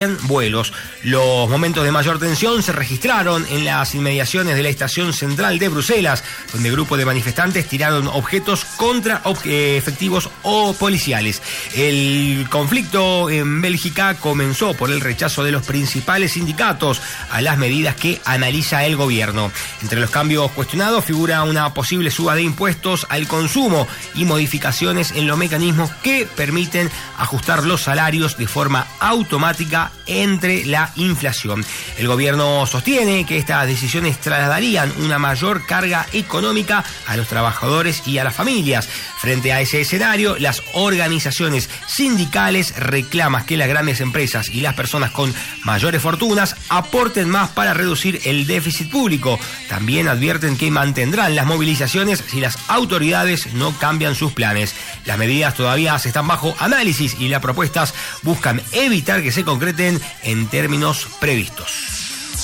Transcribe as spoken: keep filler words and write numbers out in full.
vuelos. Los momentos de mayor tensión se registraron en las inmediaciones de la estación central de Bruselas, donde grupos de manifestantes tiraron objetos contra ob- eh, efectivos o policiales. El conflicto en Bélgica comenzó por el rechazo de los principales sindicatos a las medidas que analiza el gobierno. Entre los cambios cuestionados figura una posible suba de impuestos al consumo y modificaciones en los mecanismos que permiten ajustar los salarios de forma automática entre la inflación. El gobierno sostiene que estas decisiones trasladarían una mayor carga económica a los trabajadores y a las familias. Frente a ese escenario, las organizaciones sindicales reclaman que las grandes empresas y las personas con mayores fortunas aporten más para reducir el déficit público. También advierten que mantendrán las movilizaciones si las autoridades no cambian sus planes. Las medidas todavía se están bajo análisis y las propuestas buscan evitar que se concreten en términos previstos.